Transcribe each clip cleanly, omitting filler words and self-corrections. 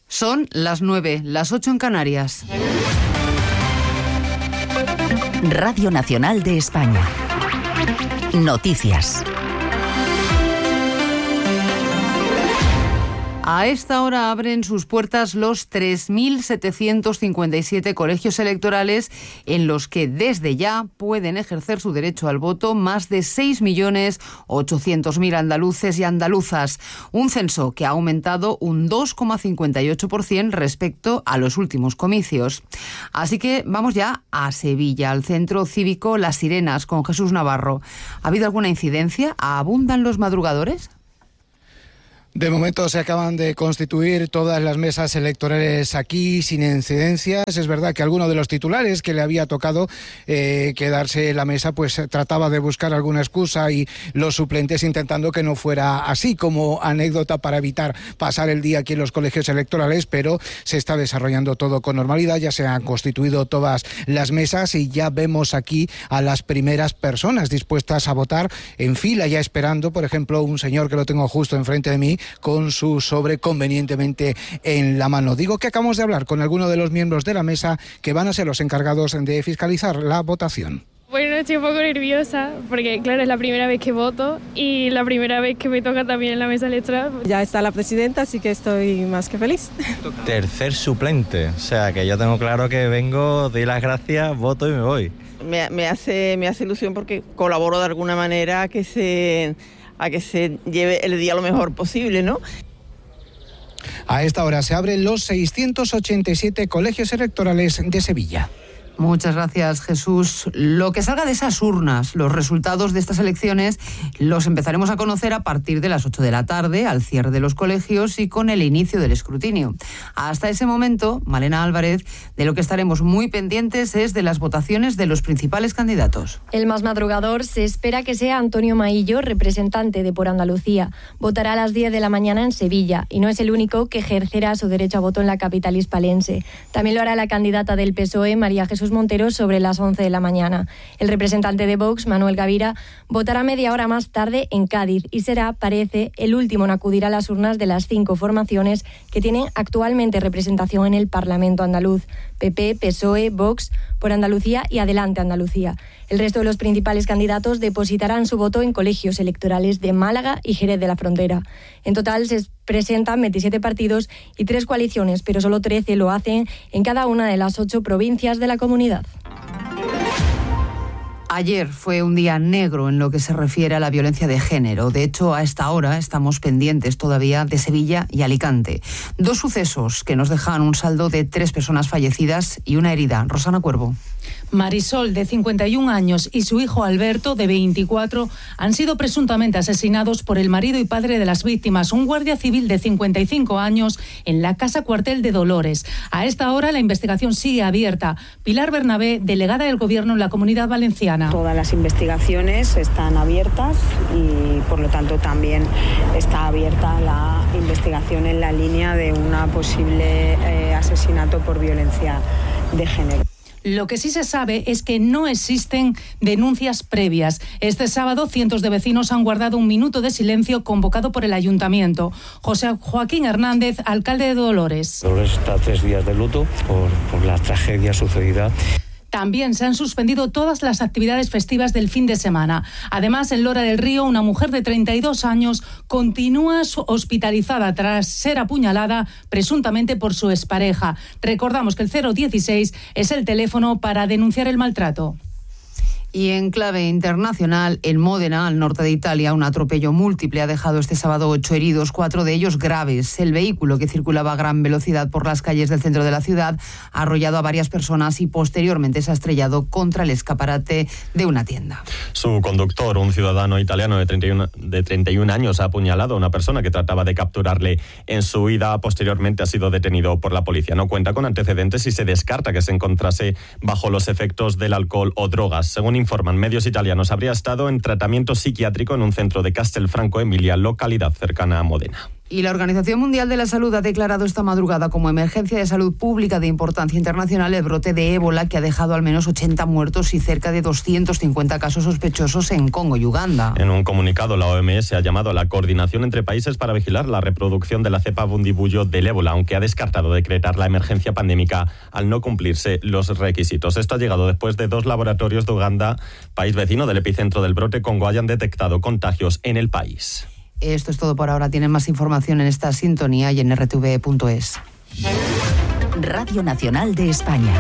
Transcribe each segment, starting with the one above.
Son las 9, las 8 en Canarias. Radio Nacional de España. Noticias. A esta hora abren sus puertas los 3.757 colegios electorales en los que desde ya pueden ejercer su derecho al voto más de 6.800.000 andaluces y andaluzas. Un censo que ha aumentado un 2,58% respecto a los últimos comicios. Así que vamos ya a Sevilla, al centro cívico Las Sirenas, con Jesús Navarro. ¿Ha habido alguna incidencia? ¿Abundan los madrugadores? De momento se acaban de constituir todas las mesas electorales aquí sin incidencias. Es verdad que alguno de los titulares que le había tocado quedarse en la mesa pues trataba de buscar alguna excusa y los suplentes intentando que no fuera así, como anécdota para evitar pasar el día aquí en los colegios electorales, pero se está desarrollando todo con normalidad. Ya se han constituido todas las mesas y ya vemos aquí a las primeras personas dispuestas a votar en fila, ya esperando, por ejemplo, un señor que lo tengo justo enfrente de mí con su sobre convenientemente en la mano. Digo que acabamos de hablar con algunos de los miembros de la mesa que van a ser los encargados de fiscalizar la votación. Bueno, estoy un poco nerviosa porque, claro, es la primera vez que voto y la primera vez que me toca también en la mesa electoral. Ya está la presidenta, así que estoy más que feliz. Tercer suplente, o sea que yo tengo claro que vengo, doy las gracias, voto y me voy. Me hace ilusión porque colaboro de alguna manera a que se lleve el día lo mejor posible, ¿no? A esta hora se abren los 687 colegios electorales de Sevilla. Muchas gracias, Jesús. Lo que salga de esas urnas, los resultados de estas elecciones, los empezaremos a conocer a partir de las 8 de la tarde, al cierre de los colegios y con el inicio del escrutinio. Hasta ese momento, Malena Álvarez, de lo que estaremos muy pendientes es de las votaciones de los principales candidatos. El más madrugador se espera que sea Antonio Maillo, representante de Por Andalucía. Votará a las 10 de la mañana en Sevilla y no es el único que ejercerá su derecho a voto en la capital hispalense. También lo hará la candidata del PSOE, María Jesús Montero, sobre las 11 de la mañana. El representante de Vox, Manuel Gavira, votará media hora más tarde en Cádiz y será, parece, el último en acudir a las urnas de las 5 formaciones que tienen actualmente representación en el Parlamento andaluz: PP, PSOE, Vox, Por Andalucía y Adelante Andalucía. El resto de los principales candidatos depositarán su voto en colegios electorales de Málaga y Jerez de la Frontera. En total se presentan 27 partidos y 3 coaliciones, pero solo 13 lo hacen en cada una de las 8 provincias de la comunidad. Ayer fue un día negro en lo que se refiere a la violencia de género. De hecho, a esta hora estamos pendientes todavía de Sevilla y Alicante. 2 sucesos que nos dejan un saldo de 3 personas fallecidas y una herida. Rosana Cuervo. Marisol, de 51 años, y su hijo Alberto, de 24, han sido presuntamente asesinados por el marido y padre de las víctimas, un guardia civil de 55 años, en la Casa Cuartel de Dolores. A esta hora la investigación sigue abierta. Pilar Bernabé, delegada del Gobierno en la Comunidad Valenciana. Todas las investigaciones están abiertas y, por lo tanto, también está abierta la investigación en la línea de una posible asesinato por violencia de género. Lo que sí se sabe es que no existen denuncias previas. Este sábado, cientos de vecinos han guardado un minuto de silencio convocado por el Ayuntamiento. José Joaquín Hernández, alcalde de Dolores. Dolores está 3 días de luto por la tragedia sucedida. También se han suspendido todas las actividades festivas del fin de semana. Además, en Lora del Río, una mujer de 32 años continúa hospitalizada tras ser apuñalada presuntamente por su expareja. Recordamos que el 016 es el teléfono para denunciar el maltrato. Y en clave internacional, en Módena, al norte de Italia, un atropello múltiple ha dejado este sábado 8 heridos, 4 de ellos graves. El vehículo, que circulaba a gran velocidad por las calles del centro de la ciudad, ha arrollado a varias personas y posteriormente se ha estrellado contra el escaparate de una tienda. Su conductor, un ciudadano italiano de 31 años, ha apuñalado a una persona que trataba de capturarle en su huida. Posteriormente ha sido detenido por la policía. No cuenta con antecedentes y se descarta que se encontrase bajo los efectos del alcohol o drogas. Según informan medios italianos, habría estado en tratamiento psiquiátrico en un centro de Castelfranco Emilia, localidad cercana a Módena. Y la Organización Mundial de la Salud ha declarado esta madrugada como emergencia de salud pública de importancia internacional el brote de ébola que ha dejado al menos 80 muertos y cerca de 250 casos sospechosos en Congo y Uganda. En un comunicado, la OMS ha llamado a la coordinación entre países para vigilar la reproducción de la cepa Bundibugyo del ébola, aunque ha descartado decretar la emergencia pandémica al no cumplirse los requisitos. Esto ha llegado después de 2 laboratorios de Uganda, país vecino del epicentro del brote Congo, hayan detectado contagios en el país. Esto es todo por ahora. Tienen más información en esta sintonía y en rtv.es. Radio Nacional de España.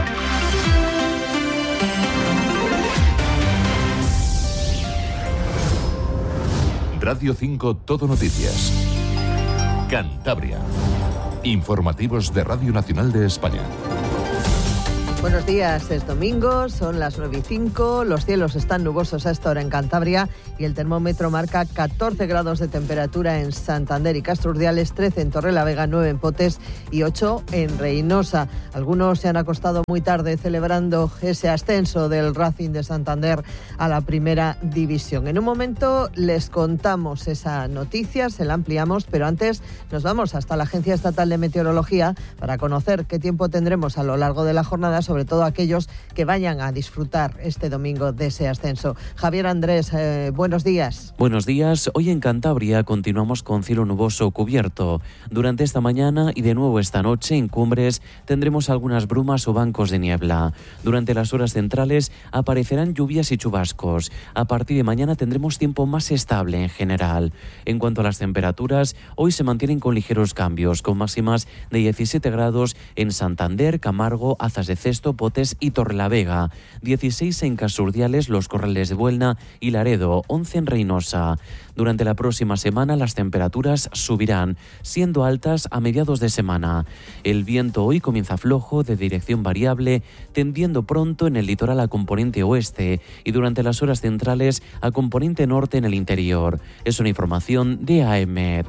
Radio 5 Todo Noticias. Cantabria. Informativos de Radio Nacional de España. Buenos días, es domingo, son las 9:05, los cielos están nubosos a esta hora en Cantabria y el termómetro marca 14 grados de temperatura en Santander y Castro Urdiales, 13 en Torrelavega, 9 en Potes y 8 en Reynosa. Algunos se han acostado muy tarde celebrando ese ascenso del Racing de Santander a la primera división. En un momento les contamos esa noticia, se la ampliamos, pero antes nos vamos hasta la Agencia Estatal de Meteorología para conocer qué tiempo tendremos a lo largo de la jornada, sobre todo aquellos que vayan a disfrutar este domingo de ese ascenso. Javier Andrés, buenos días. Buenos días. Hoy en Cantabria continuamos con cielo nuboso cubierto. Durante esta mañana y de nuevo esta noche en Cumbres tendremos algunas brumas o bancos de niebla. Durante las horas centrales aparecerán lluvias y chubascos. A partir de mañana tendremos tiempo más estable en general. En cuanto a las temperaturas, hoy se mantienen con ligeros cambios, con máximas de 17 grados en Santander, Camargo, Azas de Cesto, Potes y Torrelavega, 16 en Casurdiales, Los Corrales de Buelna y Laredo, 11 en Reynosa. Durante la próxima semana las temperaturas subirán, siendo altas a mediados de semana. El viento hoy comienza flojo, de dirección variable, tendiendo pronto en el litoral a componente oeste y durante las horas centrales a componente norte en el interior. Es una información de AEMET.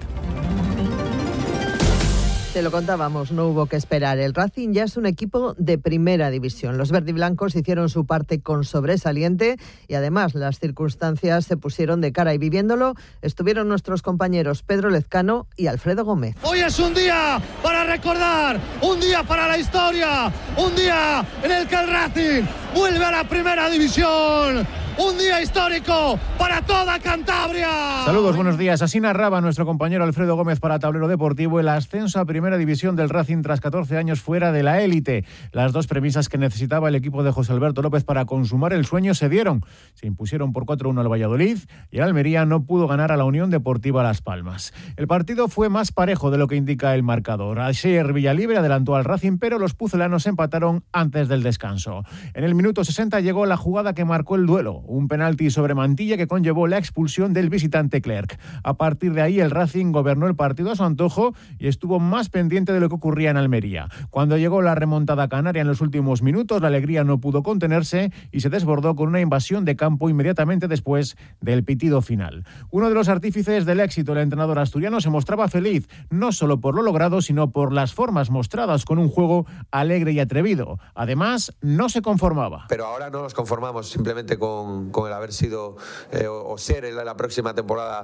Te lo contábamos, no hubo que esperar. El Racing ya es un equipo de primera división. Los verdiblancos hicieron su parte con sobresaliente y además las circunstancias se pusieron de cara y viviéndolo estuvieron nuestros compañeros Pedro Lezcano y Alfredo Gómez. Hoy es un día para recordar, un día para la historia, un día en el que el Racing vuelve a la primera división. Un día histórico para toda Cantabria. Saludos, buenos días. Así narraba nuestro compañero Alfredo Gómez para Tablero Deportivo el ascenso a primera división del Racing tras 14 años fuera de la élite. Las dos premisas que necesitaba el equipo de José Alberto López para consumar el sueño se dieron. Se impusieron por 4-1 al Valladolid y el Almería no pudo ganar a la Unión Deportiva Las Palmas. El partido fue más parejo de lo que indica el marcador. Asier Villalibre adelantó al Racing, pero los pucelanos empataron antes del descanso. En el minuto 60 llegó la jugada que marcó el duelo. Un penalti sobre Mantilla que conllevó la expulsión del visitante Clerc. A partir de ahí el Racing gobernó el partido a su antojo y estuvo más pendiente de lo que ocurría en Almería. Cuando llegó la remontada canaria en los últimos minutos, la alegría no pudo contenerse y se desbordó con una invasión de campo inmediatamente después del pitido final. Uno de los artífices del éxito, el entrenador asturiano, se mostraba feliz, no solo por lo logrado, sino por las formas mostradas con un juego alegre y atrevido. Además, no se conformaba. Pero ahora no nos conformamos simplemente con el haber sido o ser en la próxima temporada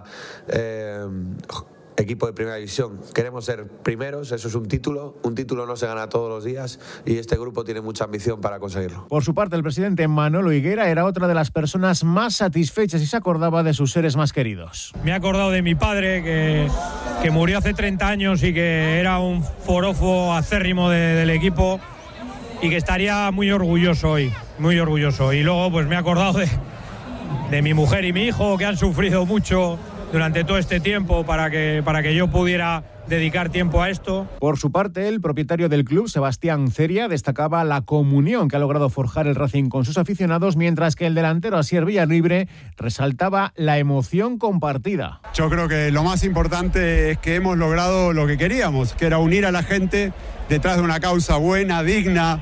equipo de primera división. Queremos ser primeros, eso es un título no se gana todos los días y este grupo tiene mucha ambición para conseguirlo. Por su parte, el presidente Manolo Higuera era otra de las personas más satisfechas y se acordaba de sus seres más queridos. Me he acordado de mi padre que murió hace 30 años y que era un forofo acérrimo del equipo y que estaría muy orgulloso hoy, muy orgulloso. Y luego pues me he acordado de mi mujer y mi hijo que han sufrido mucho durante todo este tiempo para que yo pudiera dedicar tiempo a esto. Por su parte, el propietario del club, Sebastián Ceria, destacaba la comunión que ha logrado forjar el Racing con sus aficionados, mientras que el delantero Asier Villalibre resaltaba la emoción compartida. Yo creo que lo más importante es que hemos logrado lo que queríamos, que era unir a la gente detrás de una causa buena, digna,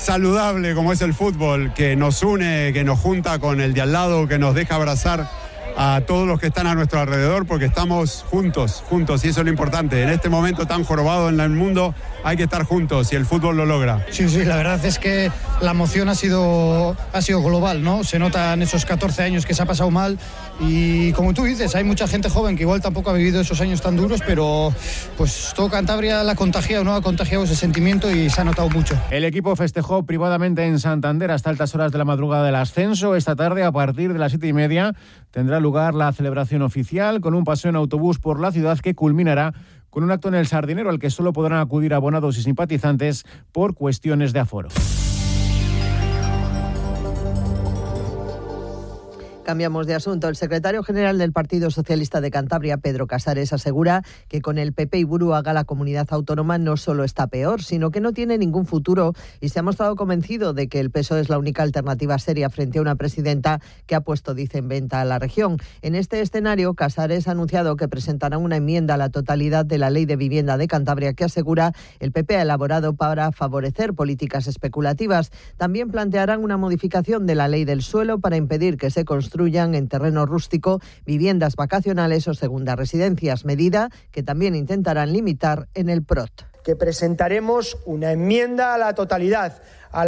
saludable como es el fútbol, que nos une, que nos junta con el de al lado, que nos deja abrazar a todos los que están a nuestro alrededor, porque estamos juntos, y eso es lo importante. En este momento tan jorobado en el mundo hay que estar juntos y el fútbol lo logra. Sí, la verdad es que la emoción ha sido global, ¿no? Se nota en esos 14 años que se ha pasado mal y como tú dices, hay mucha gente joven que igual tampoco ha vivido esos años tan duros, pero pues todo Cantabria la ha contagiado, ¿no? Ha contagiado ese sentimiento y se ha notado mucho. El equipo festejó privadamente en Santander hasta altas horas de la madrugada del ascenso. Esta tarde, a partir de las 7:30, tendrá lugar la celebración oficial con un paseo en autobús por la ciudad que culminará con un acto en el Sardinero al que solo podrán acudir abonados y simpatizantes por cuestiones de aforo. Cambiamos de asunto. El secretario general del Partido Socialista de Cantabria, Pedro Casares, asegura que con el PP y Buruaga la comunidad autónoma no solo está peor, sino que no tiene ningún futuro y se ha mostrado convencido de que el PSOE es la única alternativa seria frente a una presidenta que ha puesto, dice, en venta a la región. En este escenario, Casares ha anunciado que presentará una enmienda a la totalidad de la Ley de Vivienda de Cantabria que asegura el PP ha elaborado para favorecer políticas especulativas. También plantearán una modificación de la Ley del Suelo para impedir que se construyan en terreno rústico viviendas vacacionales o segundas residencias, medida que también intentarán limitar en el PROT. Que presentaremos una enmienda a la totalidad